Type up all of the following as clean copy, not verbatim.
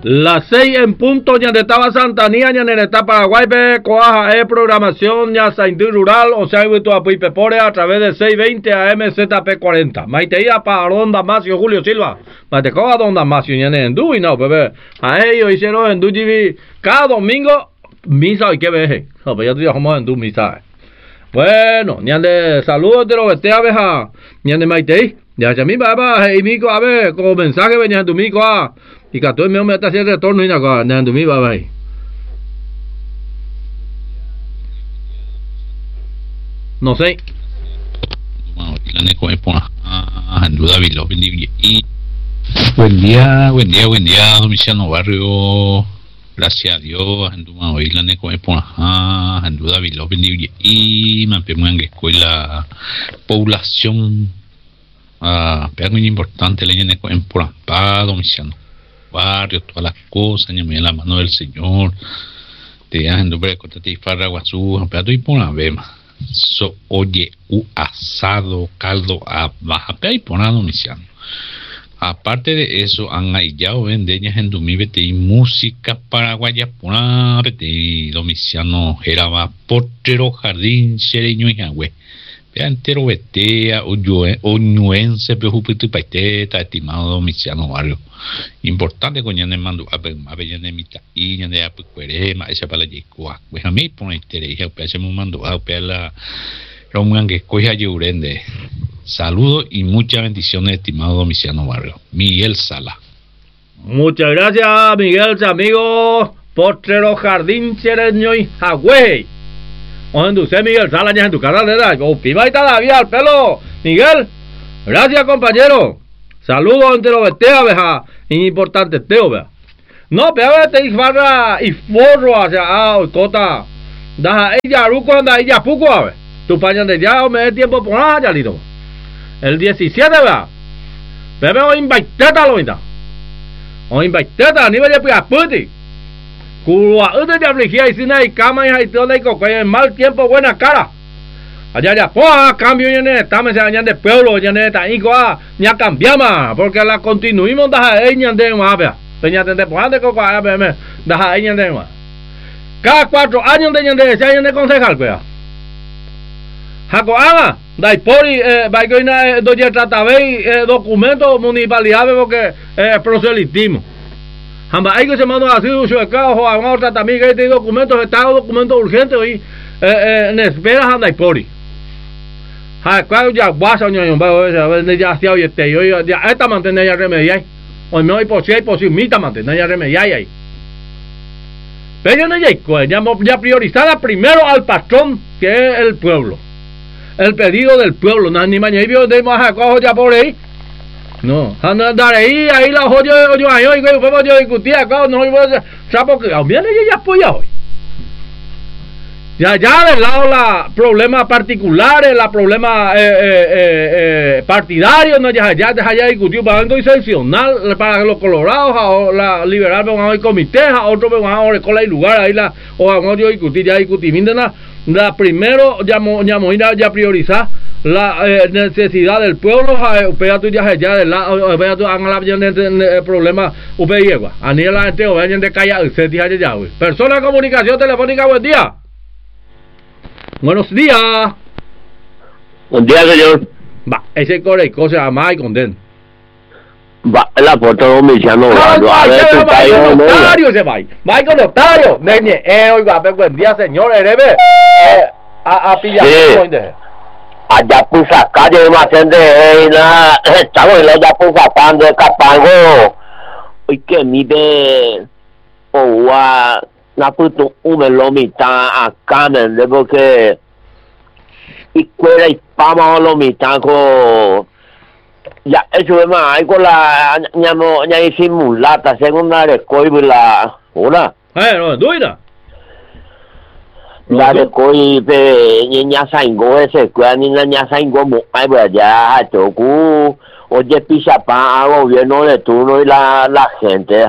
Las 6 en punto, ya estaba Santanía, ya en está Paraguay, coaja programación, ya Saindú Rural, o sea, tu apoy pepore a través de 620 AM ZP 40. Maiteía para Don Damasio Julio Silva. Matecoa Don Damasio, ya en Dú y no, bebé. A ellos hicieron en Dú TV cada domingo, misa y que veje. No, pues ya tú ya como en Dú misa. Bueno, ya de saludos de los vete abeja, ya de Maitei. Ya mi baba, y mico, a ver, como mensaje venía tu mico a. Y que todo el mundo está haciendo retorno y nada, de mi baba ahí. No sé. Buen día, Domiciano Barrio. Gracias a Dios, anduma hoy la neco me pone anduda vilo bendiga y me pemo en escuela población pero muy importante la neco en por pa Domiciano Barrio, todas las cosas, en la mano del Señor, te ando breco te farra guazú, pero y por la vema. So oye asado, caldo a baja pe y por Domiciano. Aparte de eso, han hallado vendeñas en Dumibete y música paraguaya pura y Domiciano Geraba Portero Jardín Xereño y Jagüe. Vea entero vetea oñuense pejupito y paiteta estimado Domiciano Barrio. Importante con ñane mando a ñane mita y ñane a puerema esa para la yecoa. Pues a mí pone interés a hacemos mando a la romuan que escoja Yurende. Saludos y muchas bendiciones, estimado Domiciano Barrio. Miguel Sala. Muchas gracias, Miguel, amigo. Potrero Jardín Chereño y Jagüey. Oye, usted, Miguel Sala, ya en tu canal de edad. Opima y todavía al pelo. Miguel, gracias, compañero. Saludos entre los veteas, veja. Importante, teo, vea. No, pero te disfarra y forro hacia cota. Da ella, ruco, anda ella, puco, a ver. Tu pañan de ya, me dé tiempo por allá, listo. El 17, ¿verdad? Bebe o invaiteta lo mita. O invaiteta, ni vaya a puti. Cuba, usted ya afligía y sin ahí cama y ahí todo y cocoya en mal tiempo, buena cara. Allá ya, pues, cambio ya estamos en de pueblo, ya está ahí, ya cambiamos, porque la continuimos de ella de más, peña de pues, de cocoya, de ella de más. Cada 4 años de ella de 6 años de concejal, pues. Jacoama, Daipori, Baigoina, doña Tratabey, documento municipalidad, porque proselitismo. Jamba, hay que se mandó así, su escado, a otra también, que este documento, estado documento urgente, y en espera, a Daipori. Jacoama, ya, guasa, ya, hacía hoy este, yo, ya, esta mantener ya remediar. Hoy me voy por si hay posibilidad, mantener ya remediar ahí. Pero ya priorizada primero al patrón, que es el pueblo. El pedido del pueblo, no ni mañana vio de más acojo ya por ahí. No, andar ahí la joyo yo y yo discutía acá, no iba sapo que viene ya apoya hoy. Ya del lado la problemas particulares, la problema partidario, no ya discutió para algo excepcional para los colorados, o la liberal van a hoy comité, a otro van a hoy cola y lugar ahí la o vamos yo discutir la primero ya priorizar la necesidad del pueblo, pero tú ya del lado, pero tú han la problema upeyegua. A ni la gente o vayan de calla, se tira ya güey. Persona de comunicación telefónica, buen día. Buenos días. Buen día, señor. Va, ese core cosa más y conden. Va, la puerta Domiciano Barrio. A ver, tu país notario se va. Va con notario. Neñe, oiga, buen día, señor. Erebe. A pillar. Allá pusa calle más gente, estamos en la pusa pan de Capango. Hoy que mide o na puto umelomita acá de porque y cuela y pama lomitaco ya eso es más hay con la ya hicimos lata segunda de coibla hola no duira la de coi pe ña saingo ese cuela ña saingo mo ay pues ya chocu oye pisa pa gobierno de turno y la gente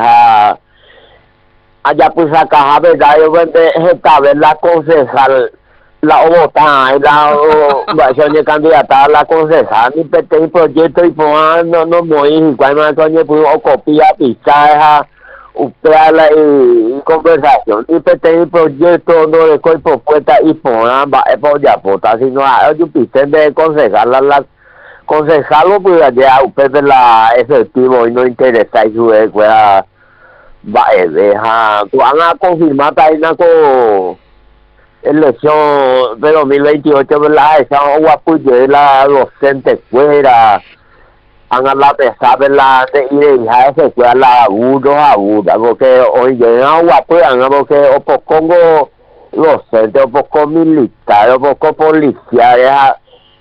allá pues acá verdad yo esta vez la concejal la obota la va de candidata a la concejal ni pete proyecto y pues no muy igual más coño pues o copia pizza usted habla y conversación y este proyecto no le coy propuesta y ponan va por ya pota sino a yo pisten de concejalo pues allá usted de la efectivo y no interesa y su escuela va deja van a confirmar ahí con elección de 2028 verdad esa guapulle la docente fuera han la pesar la de ir se fue a la aguda porque hoy llega agua pues porque o por Congo los centros o poco militar o poco policía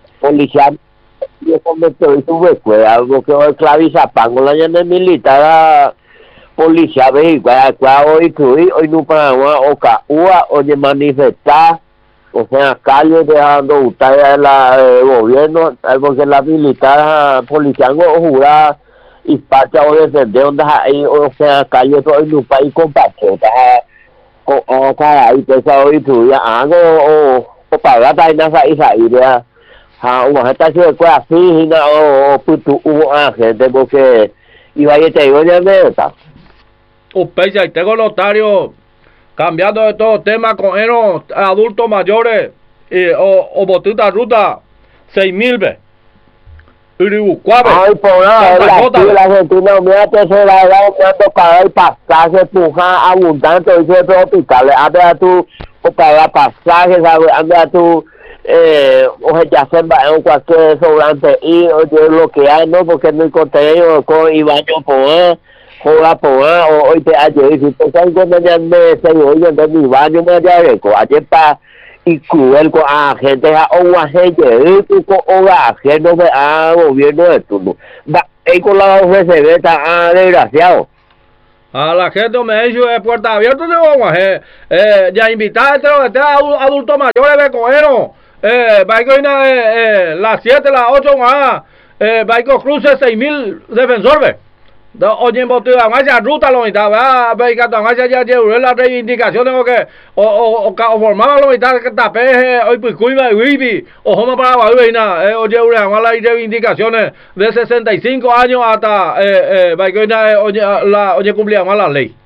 yo comento y tuve escuela porque hoy claviza pango la gente militar policía vehicular hoy no para oca oye manifestar o sea, calle dejando usted el gobierno, porque la militar policial o jura y parte o defender donde hay, o sea, calle todo en un país con pacheta, o cara, y que se hoy tuya, algo, o pagar taina esa idea, una gente se fue así, o puto, hubo gente, porque iba a ir te digo ya de esta. Usted y tengo notario. Cambiando de todo tema con adultos mayores o botita ruta 6.000 ve. Uribucuave. Ay, por nada, la Argentina, mira que se la da cuando pagar el pasaje, puja abundante, hoy se puede hospitales, anda tú, o pagar pasajes, anda tú, o ya se va en cualquier sobrante, y oye, lo que hay, ¿no? Porque no hay contenido con Ibaño por joda por hoy te ayer si te salgo de ese hoy de mi baño me ayer para incluir con gente o gente o no me gobierno de turno va con la ofrece desgraciado a la gente me ha dicho de puerta abierta de ya invitar este adulto mayores de cojero va a las 7 las 8 va a cruce 6.000 defensores oye, botín, a ruta lo mitad, ¿verdad? Ya la reivindicación, tengo que, o formaba lo mitad que tapé, hoy pues cuiva y vivi, o homa para Bahuina, oye, las reivindicaciones de 65 años hasta, oye, cumplía más la ley.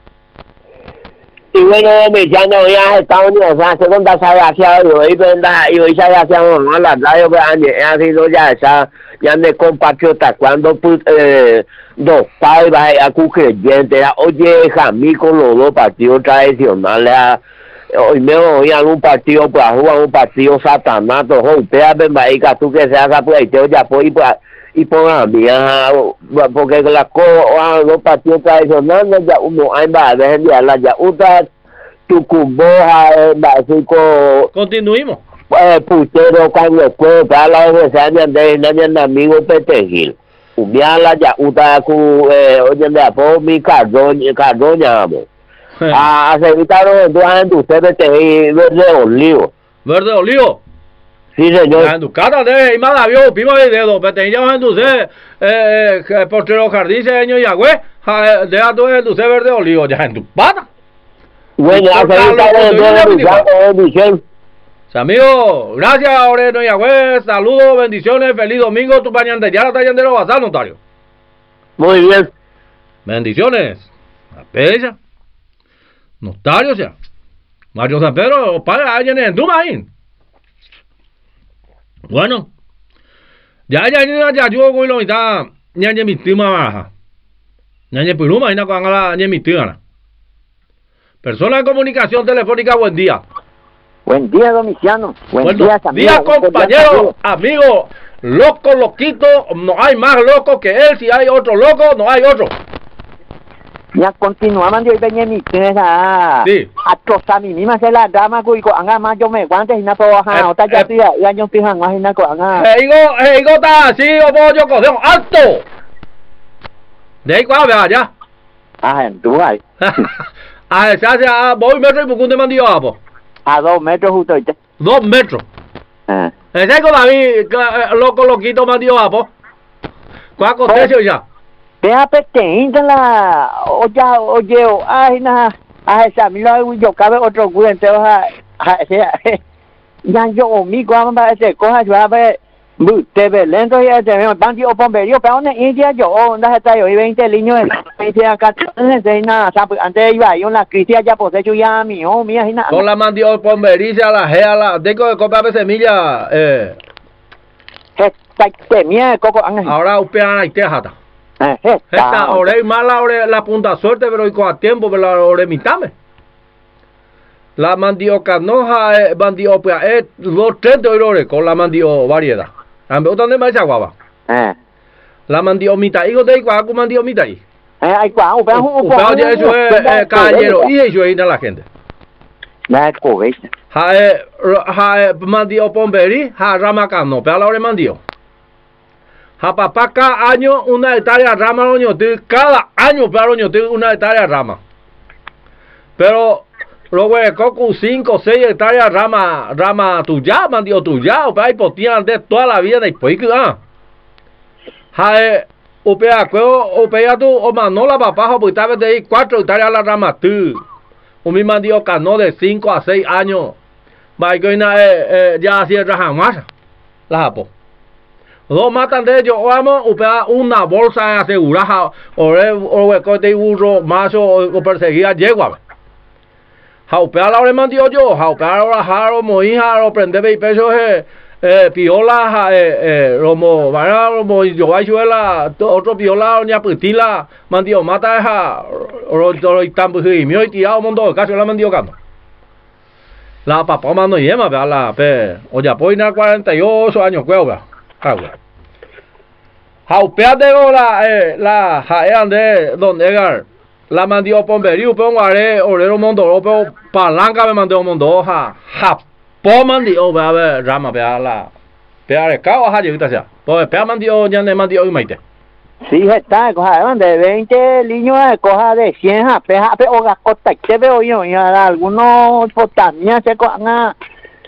Y bueno, ya no había Estados Unidos, o sea, segunda salvación, y hoy salvación, no la radio, ha sido ya esa, ya de compatriota, cuando pues, dos padres a creyente, oye, Jamí con los dos partidos tradicionales, hoy me voy a un partido, pues, jugar un partido satanás, todo, usted a ver, tú que se haga, pues, ya, pues, y por la mía, porque las cosas, los partidos tradicionales, ya uno hay más de enviarla, ya usa Tucumboja, continuimos. Putero, cuando fue, para la universidad de amigo Petejil, ubiala ya usa oye, de apoyo mi cardoña, amo. Se evitaron dos años, ustedes te verde olivo. ¿Verde olivo? Sí, señor. Cada vez hay más avión, pima de dedo, peteña en dulce, portero jardín, señor Yagüe, deja todo el dulce verde olivo, ya en tu pata. Bueno, amigo, gracias, Oreno Yagüe, saludos, bendiciones, feliz domingo, tu pañante, ya la está yendo basal, notario. Muy bien. Bendiciones, la bella, notario, o sea, Mario San Pedro, para alguien en Dumaín. Bueno, ya yo voy lo mitad, ya mi tima baja. Ya piruma, y con la mi tima. Persona de comunicación telefónica, buen día. Buen día, Domiciano. Buen día, compañero, amigo, loco, loquito, no hay más loco que él, si hay otro loco, no hay otro. Ya continuaban de venir mi tierra. Sí. A troza mi misma se la dama cuico anga más yo me guantes y na po baja otra ya tía y año fijan más y na co anga. Heigo ta así o pollo cocción alto. De ahí cuál vea ya. En tu hay. Esa voy metro y bucún de mandio apo. A 2 metros justo ahorita. 2 metros. Ese con David loco loquito mandio apo. ¿Cuál acontece ya? Deja peteíta la oye ay na esa mi lo yo cabe otro cuento ya yo mi cuando ese cosa yo a ver Te Belén todavía tenemos bandido bomberío, pero donde India yo, donde está yo, 20 niños de 20 acá, nada, antes iba ahí una crisis ya pues hecho ya mío, mía, y nada. Con la mandio bombería, la gea, la deco de copa de semilla, Mía de coco, ahora upean ahí te jata. Esta, ahora es mala, ahora la punta suerte, pero con a tiempo, pero ahora mitame. La mandioca no es bandiopia, es los 30 euros con la mandio variedad. ¿A mí dónde me guava? La mandiomita, ¿y dónde hay cuál mandiomita ahí? Hay cuál, eso es caballero, y eso es la gente. La cobecha. Mandio pomberi, ramacano, pero ahora mandio. Papá cada año una hectárea rama, cada año, pero una hectárea rama. Pero luego de coco 5 o 6 hectáreas rama tuya, mandio tuya, o para hipotear de toda la vida después que upea tu o manola papá, o pues tal de 4 hectáreas la rama tú. O mi mandio cano de 5 a 6 años. Va que ya así es jamás. La japo. Dos matan de ellos, vamos, upea una bolsa asegurada, o de burro, macho, o perseguida yegua. Jaupea la hora mandio yo, jaupea la jaro, moija, o prende y peso, piola, romo, vaya, romo, yo voy a otro piola, doña Putila, mandio mata, o tambo y mío y tirado mundo, casi la mandio cano. La papá mando yema, vea la, o ya poina 48 años, cueva, jaupea de la jaean de Don Edgar. La mandio pomberío, pero orero mundo, pero palanca me mandó mundo, po mandio, a ver, rama, vea la, vea el cabo, ya ahorita sea, pues vea mandio, ya ne mandio y maite. Sí, está, coja de 20 niños, coja de 100, o la cota, que veo yo, y algunos, pues también se cojan